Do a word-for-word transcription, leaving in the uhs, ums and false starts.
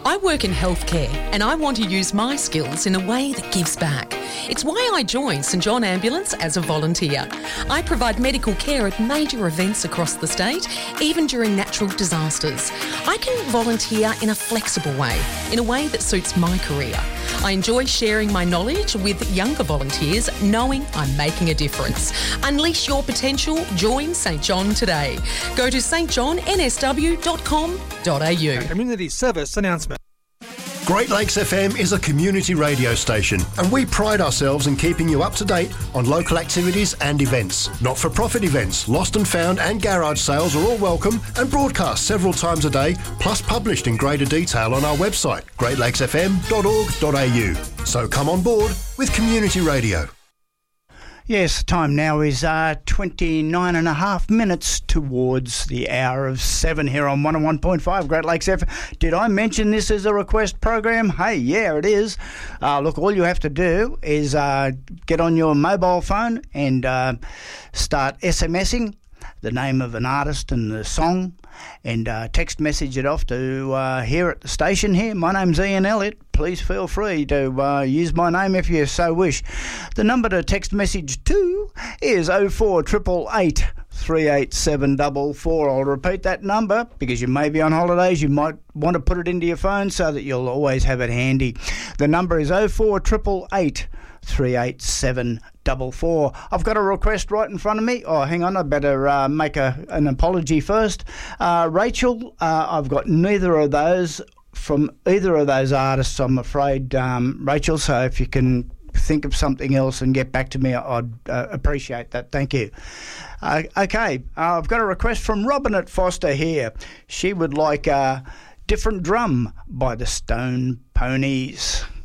I work in healthcare and I want to use my skills in a way that gives back. It's why I joined St John Ambulance as a volunteer. I provide medical care at major events across the state, even during natural disasters. I can volunteer in a flexible way, in a way that suits my career. I enjoy sharing my knowledge with younger volunteers, knowing I'm making a difference. Unleash your potential. Join St John today. Go to s t john n s w dot com dot a u. Community service announcement. Great Lakes F M is a community radio station, and we pride ourselves in keeping you up to date on local activities and events. Not-for-profit events, lost and found and garage sales are all welcome and broadcast several times a day, plus published in greater detail on our website, great lakes f m dot org dot a u. So come on board with community radio. Yes, time now is uh, twenty-nine and a half minutes towards the hour of seven here on one oh one point five Great Lakes F M. Did I mention this is a request program? Hey, yeah, it is. Uh, look, all you have to do is uh, get on your mobile phone and uh, start SMSing the name of an artist and the song, and uh, text message it off to uh, here at the station here. My name's Ian Elliott. Please feel free to uh, use my name if you so wish. The number to text message to is oh four eight eight eight, three eight seven four four. I'll repeat that number because you may be on holidays. You might want to put it into your phone so that you'll always have it handy. The number is oh four eight eight eight, three eight seven four four. I've got a request right in front of me. Oh, hang on, I better uh, make a, an apology first. Uh, Rachel, uh, I've got neither of those from either of those artists, I'm afraid, um, Rachel, so if you can think of something else and get back to me, I'd uh, appreciate that. Thank you. Uh, okay, uh, I've got a request from Robin at Foster here. She would like a Different Drum by the Stone Ponies.